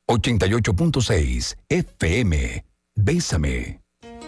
88.6 FM. Bésame.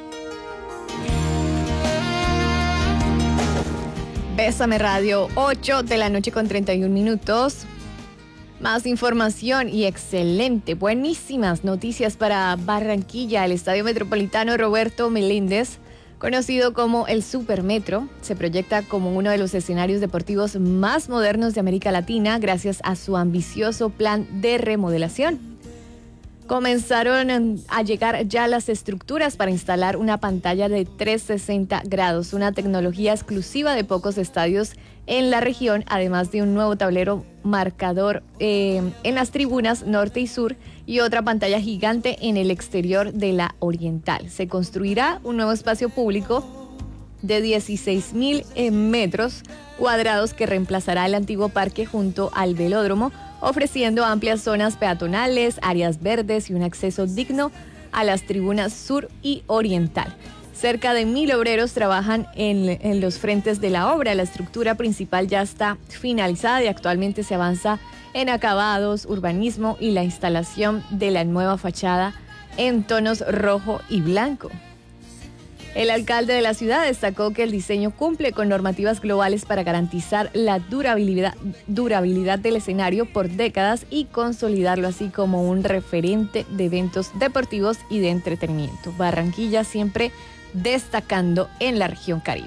Bésame Radio, 8 de la noche con 31 minutos. Más información y excelente, buenísimas noticias para Barranquilla. El Estadio Metropolitano Roberto Meléndez, conocido como el Supermetro, se proyecta como uno de los escenarios deportivos más modernos de América Latina gracias a su ambicioso plan de remodelación. Comenzaron a llegar ya las estructuras para instalar una pantalla de 360 grados, una tecnología exclusiva de pocos estadios en la región, además de un nuevo tablero marcador en las tribunas norte y sur y otra pantalla gigante en el exterior de la oriental. Se construirá un nuevo espacio público de 16,000 metros cuadrados que reemplazará el antiguo parque junto al velódromo, ofreciendo amplias zonas peatonales, áreas verdes y un acceso digno a las tribunas sur y oriental. Cerca de 1,000 obreros trabajan en los frentes de la obra. La estructura principal ya está finalizada y actualmente se avanza en acabados, urbanismo y la instalación de la nueva fachada en tonos rojo y blanco. El alcalde de la ciudad destacó que el diseño cumple con normativas globales para garantizar la durabilidad del escenario por décadas y consolidarlo así como un referente de eventos deportivos y de entretenimiento. Barranquilla siempre destacando en la región Caribe.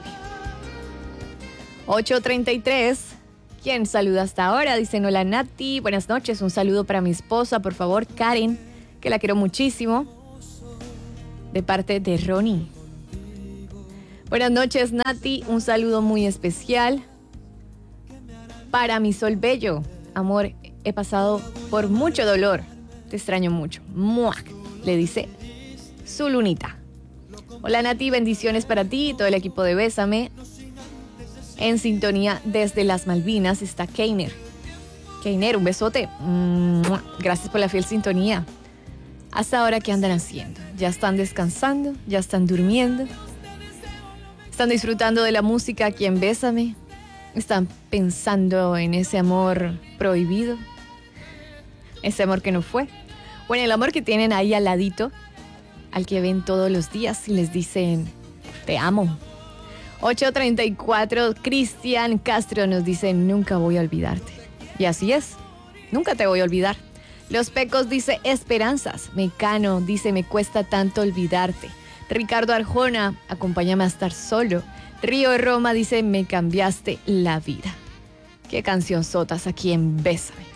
8:33. ¿Quién saluda hasta ahora? Dicen: hola Nati, buenas noches, un saludo para mi esposa, por favor, Karen, que la quiero muchísimo, de parte de Ronnie. Buenas noches, Nati. Un saludo muy especial para mi sol bello. Amor, he pasado por mucho dolor. Te extraño mucho. ¡Muac! Le dice su lunita. Hola, Nati. Bendiciones para ti y todo el equipo de Bésame. En sintonía desde las Malvinas está Keiner. Keiner, un besote. Gracias por la fiel sintonía. Hasta ahora, ¿qué andan haciendo? ¿Ya están descansando? ¿Ya están durmiendo? ¿Están disfrutando de la música aquí en Bésame? ¿Están pensando en ese amor prohibido? ¿Ese amor que no fue? Bueno, el amor que tienen ahí al ladito, al que ven todos los días y les dicen: te amo. 8:34, Cristian Castro nos dice: nunca voy a olvidarte. Y así es, nunca te voy a olvidar. Los Pecos dice: esperanzas. Mecano dice: me cuesta tanto olvidarte. Ricardo Arjona, acompáñame a estar solo. Río Roma dice: me cambiaste la vida. Qué canción sotas aquí en Bésame.